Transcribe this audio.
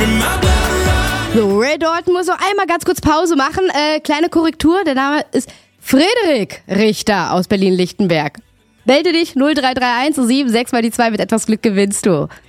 So, Ray Dalton muss noch einmal ganz kurz Pause machen. Kleine Korrektur, der Name ist Frederik Richter aus Berlin-Lichtenberg. Melde dich 0331 76 mal die 2, mit etwas Glück gewinnst du.